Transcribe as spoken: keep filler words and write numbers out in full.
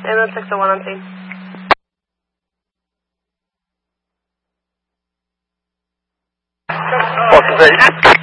Ambulance six oh one on scene. What's the